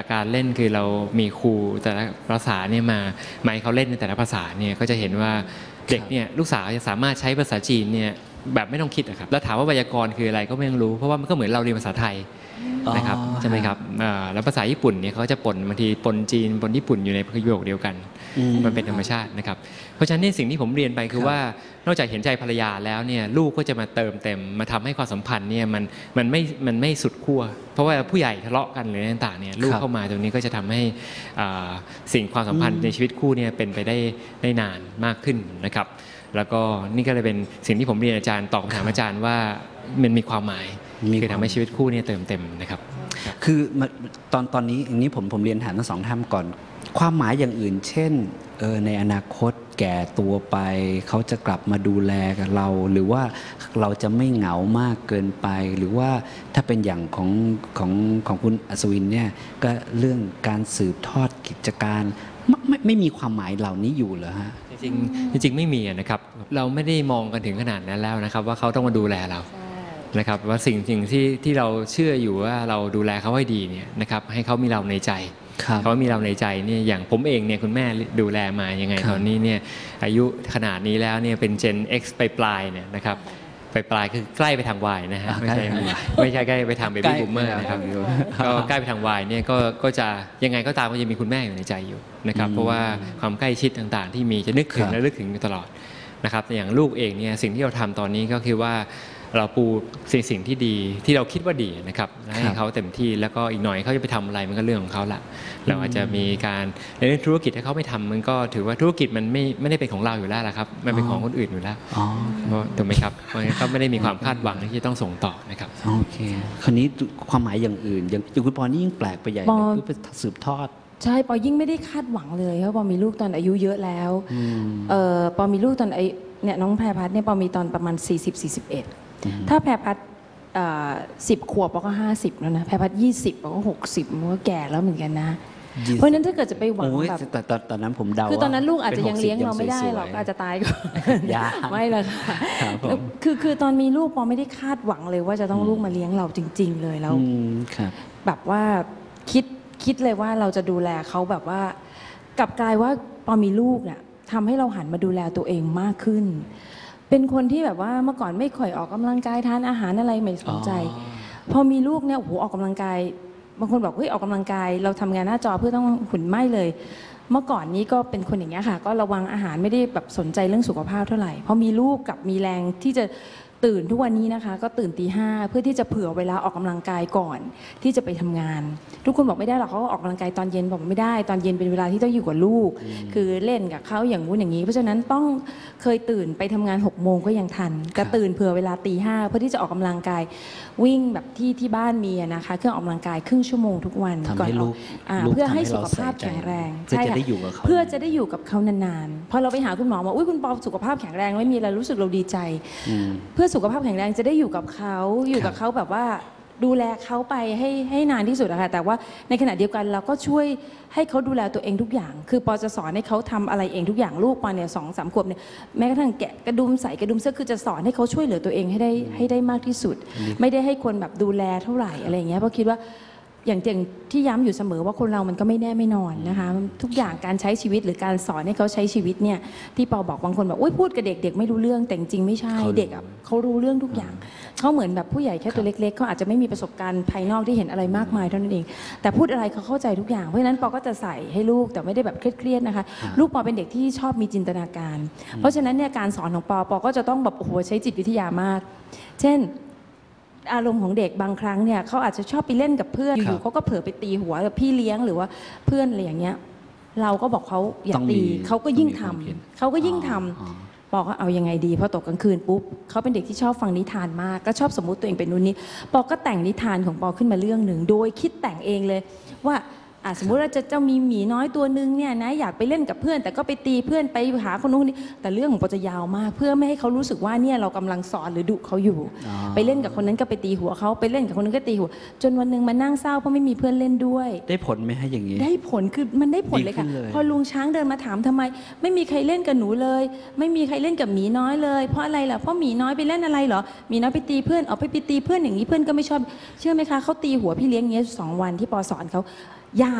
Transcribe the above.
การเล่นคือเรามีครูแต่ละภาษาเนี่ยมาให้เขาเล่นในแต่ละภาษาเนี่ยก็จะเห็นว่าเด็กเนี่ยลูกสาวจะสามารถใช้ภาษาจีนเนี่ยแบบไม่ต้องคิดนะครับแล้วถามว่าไวยากรณ์คืออะไรก็ไม่ต้องรู้เพราะว่ามันก็เหมือนเราเรียนภาษาไทยนะครับใช่ไหมครับแล้วภาษาญี่ปุ่นเนี่ยเขาจะปนบางทีปนจีนปนญี่ปุ่นอยู่ในประโยคเดียวกันมันเป็นธรรมชาตินะครับเพราะฉะนั้นสิ่งที่ผมเรียนไปคือว่านอกจากเห็นใจภรรยาแล้วเนี่ยลูกก็จะมาเติมเต็มมาทำให้ความสัมพันธ์เนี่ยมันไม่สุดขั้วเพราะว่าผู้ใหญ่ทะเลาะกันหรืออะไรต่างๆเนี่ยลูกเข้ามาตรงนี้ก็จะทำให้สิ่งความสัมพันธ์ในชีวิตคู่เนี่ยเป็นไปได้นานมากขึ้นนะครับแล้วก็นี่ก็เลยเป็นสิ่งที่ผมเรียนอาจารย์ตอบคำถามอาจารย์ว่ามันมีความหมายคือทำให้ชีวิตคู่เนี่ยเติมเต็มนะครับคือตอนนี้อย่างนี้ผมเรียนถามทั้งสองท่านก่อนความหมายอย่างอื่นเช่นในอนาคตแก่ตัวไปเขาจะกลับมาดูแลกับเราหรือว่าเราจะไม่เหงามากเกินไปหรือว่าถ้าเป็นอย่างของคุณอัศวินเนี่ยก็เรื่องการสืบทอดกิจการไม่มีความหมายเหล่านี้อยู่เหรอฮะจริงไม่มีนะครับเราไม่ได้มองกันถึงขนาดนั้นแล้วนะครับว่าเขาต้องมาดูแลเรานะครับว่าสิ่งที่เราเชื่ออยู่ว่าเราดูแลเขาให้ดีเนี่ยนะครับให้เขามีเราในใจเขามีเราในใจเนี่ยอย่างผมเองเนี่ยคุณแม่ดูแลมายังไงตอนนี้เนี่ยอายุขนาดนี้แล้วเนี่ยเป็น Gen X ไปปลายเนี่ยนะครับไปปลายคือใกล้ไปทาง Y นะฮะไม่ใช่ใกล้ไปทาง Baby Boomer นะครับก็ใกล้ไปทาง Y เนี่ยก็จะยังไงก็ตามก็จะมีคุณแม่อยู่ในใจอยู่นะครับเพราะว่าความใกล้ชิดต่างๆที่มีจะนึกถึงและลึกถึงอยู่ตลอดนะครับอย่างลูกเองเนี่ยสิ่งที่เราทำตอนนี้ก็คือว่าเราปูสิ่งที่ดีที่เราคิดว่าดีนะครับให้เขาเต็มที่แล้วก็อีกหน่อยเขาจะไปทำอะไรมันก็เรื่องของเขาละเราอาจจะมีการในเรื่องธุรกิจถ้าเขาไม่ทำมันก็ถือว่าธุรกิจมันไม่ได้เป็นของเราอยู่แล้วละครับมันเป็นของคนอื่นอยู่แล้วถูกไหมครับเพราะงั้นเขาไม่ได้มีความคาดหวังที่จะต้องส่งต่อนะครับโอเคคราวนี้ความหมายอย่างอื่นอย่างคุณปอนี่ยิ่งแปลกไปใหญ่เลยคือเป็นสืบทอดใช่ปอยิ่งไม่ได้คาดหวังเลยเพราะปอมีลูกตอนอายุเยอะแล้วปอมีลูกตอนเนี่ยน้องแพรพัฒน์เนี่ยปอมีตอนประมาณ40-41ถ้าแพรพัฒน์10 ขวบปอก็50แล้วนะแพรพัฒน์20ปอก็60มันก็แก่แล้วเหมือนกันนะเพราะนั้นถ้าเกิดจะไปหวังแบบแต่ตอนนั้นผมเดาคือตอนนั้นลูกอาจจะยังเลี้ยงเราไม่ได้หรอกอาจจะตายก่อนไม่เลยค่ะคือตอนมีลูกปอไม่ได้คาดหวังเลยว่าจะต้องลูกมาเลี้ยงเราจริงๆเลยแล้วแบบว่าคิดเลยว่าเราจะดูแลเขาแบบว่ากลับกลายว่าพอมีลูกเนี่ยทำให้เราหันมาดูแลตัวเองมากขึ้นเป็นคนที่แบบว่าเมื่อก่อนไม่ค่อยออกกำลังกายทานอาหารอะไรไม่สนใจพอมีลูกเนี่ยโอ้โหออกกำลังกายบางคนบอกเฮ้ยออกกำลังกายเราทำงานหน้าจอเพื่อต้องหุ่นไม่เลยเมื่อก่อนนี้ก็เป็นคนอย่างเงี้ยค่ะก็ระวังอาหารไม่ได้แบบสนใจเรื่องสุขภาพเท่าไหร่พอมีลูกกับมีแรงที่จะตื่นทุกวันนี้นะคะก็ตื่นตี 5เพื่อที่จะเผื่อเวลาออกกำลังกายก่อนที่จะไปทำงานทุกคนบอกไม่ได้หรอกเขาออกกำลังกายตอนเย็นบอกไม่ได้ตอนเย็นเป็นเวลาที่ต้องอยู่กับลูกคือเล่นกับเขาอย่างงู้นอย่างนี้เพราะฉะนั้นต้องเคยตื่นไปทำงาน6 โมงก็ยังทันก็ตื่นเผื่อเวลาตี 5เพื่อที่จะออกกำลังกายวิ่งแบบที่บ้านมีนะคะเครื่องออกกำลังกายครึ่งชั่วโมงทุกวันก่อนออกเพื่อให้สุขภาพแข็งแรงเพื่อจะได้อยู่กับเขาเพื่อจะได้อยู่กับเขานานๆพอเราไปหาคุณหมอบอกอุ้ยคุณปอสุขภาพแข็งแรงไม่มีอะไรรู้สึกเราดีใจเพื่อสุขภาพแข็งแรงจะได้อยู่กับเขาแบบว่าดูแลเขาไปให้นานที่สุดอะค่ะแต่ว่าในขณะเดียวกันเราก็ช่วยให้เขาดูแลตัวเองทุกอย่างคือปอจะสอนให้เขาทำอะไรเองทุกอย่างลูกปอเนี่ย2-3 ขวบเนี่ยแม้กระทั่งแกะกระดุมใส่กระดุมเสื้อคือจะสอนให้เขาช่วยเหลือตัวเองให้ได้มากที่สุดไม่ได้ให้คนแบบดูแลเท่าไหร่อะไรอย่างเงี้ยเพราะคิดว่าอย่างที่ย้ำอยู่เสมอว่าคนเรามันก็ไม่แน่ไม่นอนนะคะทุกอย่างการใช้ชีวิตหรือการสอนให้เขาใช้ชีวิตเนี่ยที่ปอบอกบางคนแบบพูดกับเด็กๆไม่รู้เรื่องแต่จริงไม่ใช่เด็กเขารู้เรื่องทุกอย่างเขาเหมือนแบบผู้ใหญ่แค่ตัวเล็กๆเขาอาจจะไม่มีประสบการณ์ภายนอกที่เห็นอะไรมากมายเท่านั้นเองแต่พูดอะไรเขาเข้าใจทุกอย่างเพราะฉะนั้นปอก็จะใส่ให้ลูกแต่ไม่ได้แบบเครียดนะคะลูกปอเป็นเด็กที่ชอบมีจินตนาการเพราะฉะนั้นเนี่ยการสอนของปอก็จะต้องแบบโอ้โหใช้จิตวิทยามากเช่นอารมณ์ของเด็กบางครั้งเนี่ยเขาอาจจะชอบไปเล่นกับเพื่อนอยู่เขาก็เผลอไปตีหัวกับพี่เลี้ยงหรือว่าเพื่อนอะไรอย่างเงี้ยเราก็บอกเขาอย่าตีเขาก็ยิ่งทำบอกว่าเอายังไงดีพอตกกลางคืนปุ๊บเขาเป็นเด็กที่ชอบฟังนิทานมากก็ชอบสมมุติตัวเองเป็นนู่นนี่ปอก็แต่งนิทานของปอขึ้นมาเรื่องหนึ่งโดยคิดแต่งเองเลยว่าสมมุติว่าจะมีหมีน้อยตัวนึงเนี่ยนะอยากไปเล่นกับเพื่อนแต่ก็ไปตีเพื่อนไปหาคนนู้นนี่แต่เรื่องของปอจะยาวมากเพื่อไม่ให้เขารู้สึกว่าเนี่ยเรากำลังสอนหรือดุเขาอยู่ไปเล่นกับคนนั้นก็ไปตีหัวเขาไปเล่นกับคนนั้นก็ตีหัวจนวันนึงมานั่งเศร้าเพราะไม่มีเพื่อนเล่นด้วยได้ผลไหมให้อย่างนี้ได้ผลคือมันได้ผลเลยค่ะพอลุงช้างเดินมาถามทำไมไม่มีใครเล่นกับหนูเลยไม่มีใครเล่นกับหมีน้อยเลยเพราะอะไรล่ะเพราะหมีน้อยไปเล่นอะไรเหรอหมีน้อยไปตีเพื่อนไปตีเพื่อนอย่างนี้เพื่อนก็ไม่ชอบเชื่อไหมคะเขาตีหัวพี่เลี้ยงเงี้ย2 วันที่ปอสอนเขา